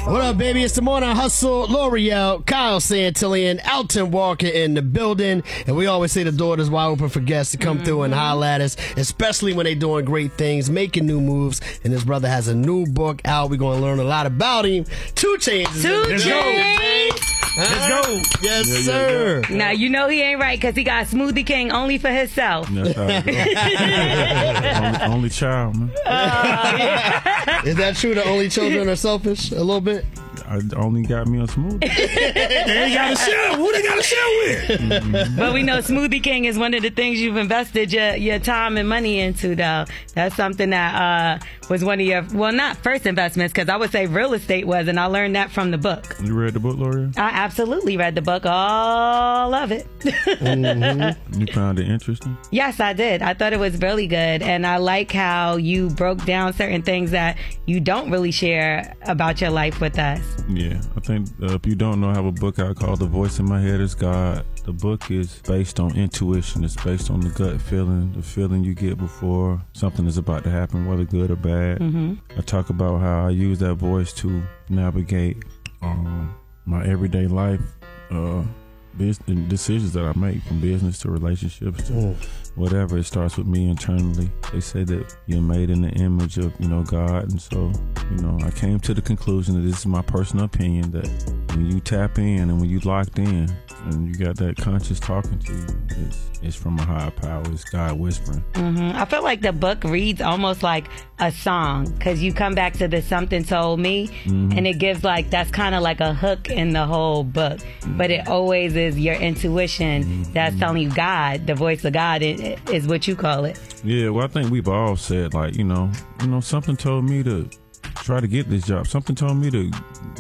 What up, baby? It's the Morning Hustle. L'Oreal, Kyle Santillian, Alton Walker in the building. And we always say the door is wide open for guests to come through and holler at us, especially when they doing great things, making new moves. And his brother has a new book out. We're going to learn a lot about him. 2 Chainz. Let's go. Let's go. Yes, sir. Now, you know he ain't right because he got Smoothie King only for himself. That's how it goes. only child, man. Is that true? The only children are selfish a little bit? I only got me a smoothie. They ain't got to share. Who they got to share with? But we know Smoothie King is one of the things you've invested your time and money into, though. That's something that was one of your, well, not first investments, because I would say real estate was, and I learned that from the book. You read the book, L'Oreal? I absolutely read the book, all of it. You found it interesting? Yes, I did. I thought it was really good, and I like how you broke down certain things that you don't really share about your life with us. Yeah, I think if you don't know, I have a book out called The Voice in My Head is God. The book is based on intuition. It's based on the gut feeling, the feeling you get before something is about to happen, whether good or bad. I talk about how I use that voice to navigate my everyday life, decisions that I make, from business to relationships to whatever. It starts with me internally. They say that you're made in the image of, God, and so, I came to the conclusion that this is my personal opinion, that when you tap in and when you locked in and you got that conscious talking to you, it's from a higher power. It's God whispering. I feel like the book reads almost like a song, because you come back to the Something Told Me, and it gives that's kind of like a hook in the whole book, but it always is your intuition that's telling you God, the voice of God is what you call it. Yeah, well, I think we've all said, something told me to try to get this job. Something told me to,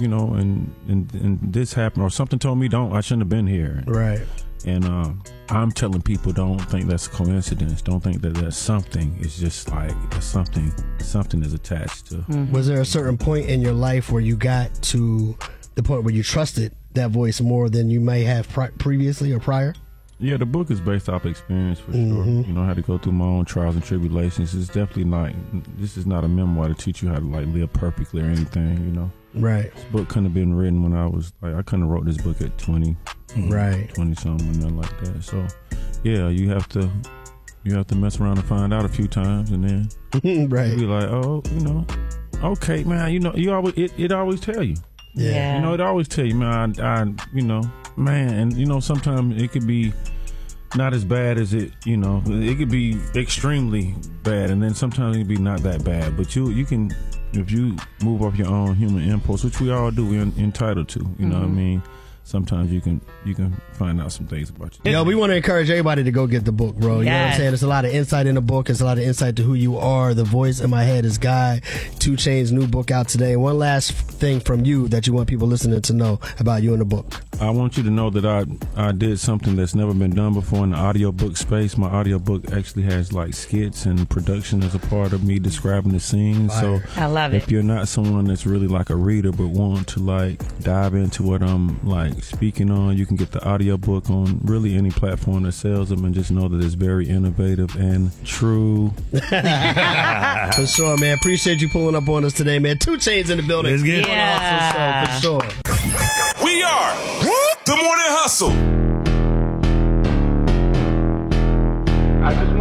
and this happened, or something told me I shouldn't have been here. Right. And I'm telling people, don't think that's a coincidence. Don't think that that's something. It's just something is attached to. Was there a certain point in your life where you got to the point where you trusted that voice more than you may have previously or prior? Yeah, the book is based off experience for sure. I had to go through my own trials and tribulations. It's definitely this is not a memoir to teach you how to live perfectly or anything, Right. This book couldn't have been written when I was I couldn't have wrote this book at 20. Right. 20 something, nothing like that. So, yeah, you have to mess around and find out a few times, and then right. be like, okay, man, you always it always tell you. Yeah. It always tell you, man, and sometimes it could be not as bad as it could be extremely bad, and then sometimes it can be not that bad, but you can, if you move off your own human impulse, which we all do, we're entitled to, you know what I mean? Sometimes you can find out some things about you. We want to encourage everybody to go get the book, bro. You know what I'm saying? There's a lot of insight in the book. There's a lot of insight to who you are. The Voice in My Head is God. 2 Chainz' new book out today. One last thing from you that you want people listening to know about you in the book. I want you to know that I did something that's never been done before in the audiobook space. My audiobook actually has skits and production as a part of me describing the scene. So I love it. If you're not someone that's really like a reader but want to dive into what I'm speaking on, you can get the audiobook on really any platform that sells them, and just know that it's very innovative and true. For sure, man. Appreciate you pulling up on us today, man. 2 Chainz in the building. Let's get it. For sure. We are the Morning Hustle. I just